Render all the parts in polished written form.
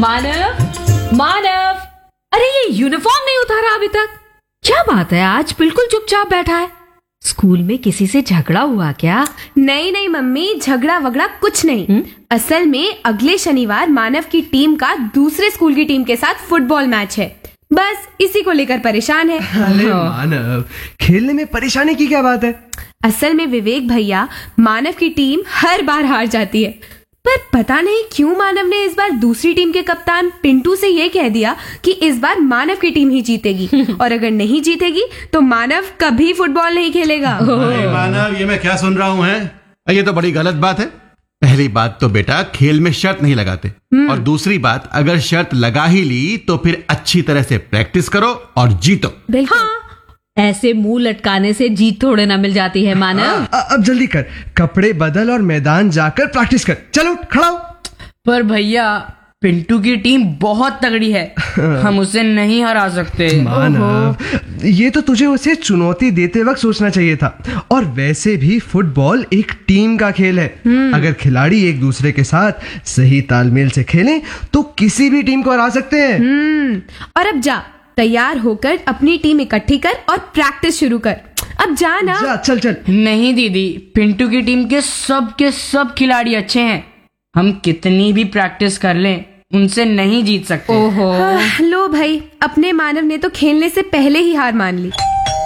मानव, मानव, अरे ये यूनिफॉर्म नहीं उतारा अभी तक। क्या बात है, आज बिल्कुल चुपचाप बैठा है। स्कूल में किसी से झगड़ा हुआ क्या? नहीं नहीं मम्मी, झगड़ा वगड़ा कुछ नहीं। असल में अगले शनिवार मानव की टीम का दूसरे स्कूल की टीम के साथ फुटबॉल मैच है, बस इसी को लेकर परेशान है। अरे मानव, खेलने में परेशानी की क्या बात है? असल में विवेक भैया, मानव की टीम हर बार हार जाती है, पर पता नहीं क्यों मानव ने इस बार दूसरी टीम के कप्तान पिंटू से ये कह दिया कि इस बार मानव की टीम ही जीतेगी और अगर नहीं जीतेगी तो मानव कभी फुटबॉल नहीं खेलेगा। अरे मानव, ये मैं क्या सुन रहा हूँ है? ये तो बड़ी गलत बात है। पहली बात तो बेटा, खेल में शर्त नहीं लगाते, और दूसरी बात, अगर शर्त लगा ही ली तो फिर अच्छी तरह से प्रैक्टिस करो और जीतो। हाँ, ऐसे मुंह लटकाने से जीत थोड़े ना मिल जाती है मानव। अब जल्दी कर, कपड़े बदल और मैदान जाकर प्रैक्टिस कर। चलो खड़ा हो। पर भैया, पिंटू की टीम बहुत तगड़ी है, हम उसे नहीं हरा सकते। मानव, ये तो तुझे उसे चुनौती देते वक्त सोचना चाहिए था। और वैसे भी फुटबॉल एक टीम का खेल है। अगर खिलाड़ी एक दूसरे के साथ सही तालमेल से खेलें तो किसी भी टीम को हरा सकते हैं। और अब जा, तैयार होकर अपनी टीम इकट्ठी कर और प्रैक्टिस शुरू कर। अब जा ना। जा, चल चल। नहीं दीदी, पिंटू की टीम के सब खिलाड़ी अच्छे हैं, हम कितनी भी प्रैक्टिस कर लें उनसे नहीं जीत सकते। ओहो, लो भाई, अपने मानव ने तो खेलने से पहले ही हार मान ली।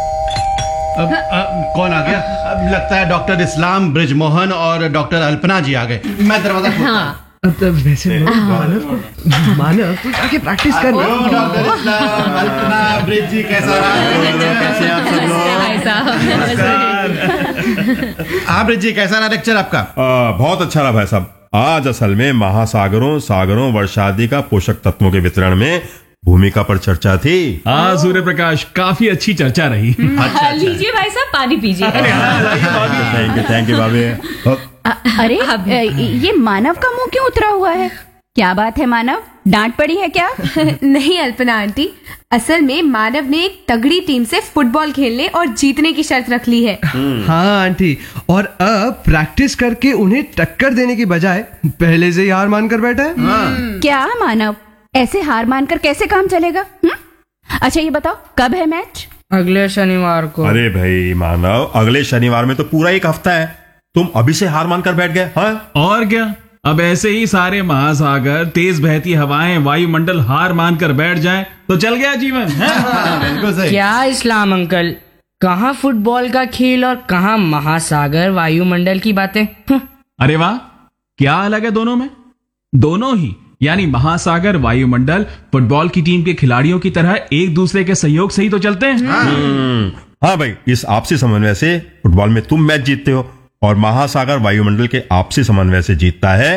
अब कौन आ गया? अब लगता है डॉक्टर इस्लाम, ब्रिजमोहन और डॉक्टर अल्पना जी आ गए। मैं दरवाजा खोलता हूं। अब वैसे मानव तू जाके प्रैक्टिस कर। डॉक्टर इस्लाम, अल्पना, ब्रिज जी, कैसा रहा? कैसे आप सब लोग? हाँ ब्रिज जी, कैसा रहा लेक्चर आपका? बहुत अच्छा रहा भाई साहब। आज असल में महासागरों, सागरों, वर्षादि का पोषक तत्वों के वितरण में भूमिका पर चर्चा थी। हाँ सूर्य प्रकाश, काफी अच्छी चर्चा रही। लीजिए भाई साहब, पानी पीजिए। थैंक यू भाभी। अरे ये मानव का मुंह क्यों उतरा हुआ है? क्या बात है मानव, डांट पड़ी है क्या? नहीं अल्पना आंटी, असल में मानव ने एक तगड़ी टीम से फुटबॉल खेलने और जीतने की शर्त रख ली है। हाँ आंटी, और अब प्रैक्टिस करके उन्हें टक्कर देने की बजाय पहले से ही हार मानकर बैठा है। क्या मानव, ऐसे हार मानकर कैसे काम चलेगा? अच्छा ये बताओ, कब है मैच? अगले शनिवार को। अरे भाई मानव, अगले शनिवार में तो पूरा एक हफ्ता है, तुम अभी से हार मानकर बैठ गए? हाँ? और क्या, अब ऐसे ही सारे महासागर, तेज बहती हवाएं, वायुमंडल हार मानकर बैठ जाएं तो चल गया जीवन। बिल्कुल सही। क्या इस्लाम अंकल, कहाँ फुटबॉल का खेल और कहाँ महासागर वायुमंडल की बातें। अरे वाह, क्या अलग है दोनों में? दोनों ही, यानी महासागर, वायुमंडल, फुटबॉल की टीम के खिलाड़ियों की तरह एक दूसरे के सहयोग से ही तो चलते हैं। हाँ भाई, इस आपसी समन्वय से फुटबॉल में तुम मैच जीतते हो और महासागर, वायुमंडल के आपसी समन्वय से जीतता है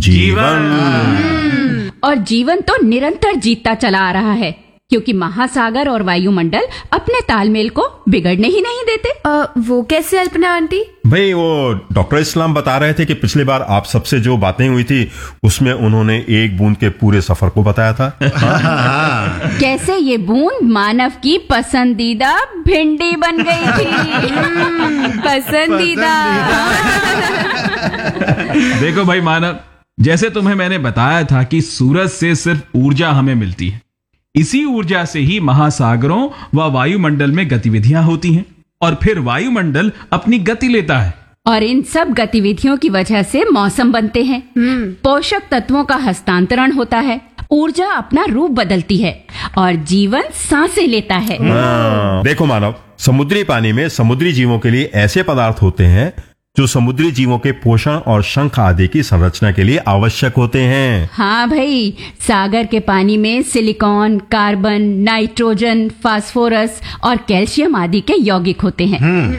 जीवन। और जीवन तो निरंतर जीतता चला आ रहा है, क्योंकि महासागर और वायुमंडल अपने तालमेल को बिगड़ने ही नहीं देते। वो कैसे अल्पना आंटी? भाई वो डॉक्टर इस्लाम बता रहे थे कि पिछली बार आप सबसे जो बातें हुई थी उसमें उन्होंने एक बूंद के पूरे सफर को बताया था। कैसे ये बूंद मानव की पसंदीदा भिंडी बन गई थी। पसंदीदा। देखो भाई मानव, जैसे तुम्हें मैंने बताया था कि सूरज से सिर्फ ऊर्जा हमें मिलती है, इसी ऊर्जा से ही महासागरों व वायुमंडल में गतिविधियां होती हैं और फिर वायुमंडल अपनी गति लेता है। और इन सब गतिविधियों की वजह से मौसम बनते हैं, पोषक तत्वों का हस्तांतरण होता है, ऊर्जा अपना रूप बदलती है और जीवन सांसें लेता है। देखो मानव, समुद्री पानी में समुद्री जीवों के लिए ऐसे पदार्थ होते हैं जो समुद्री जीवों के पोषण और शंख आदि की संरचना के लिए आवश्यक होते हैं। हाँ भाई, सागर के पानी में सिलिकॉन, कार्बन, नाइट्रोजन, फास्फोरस और कैल्शियम आदि के यौगिक होते हैं।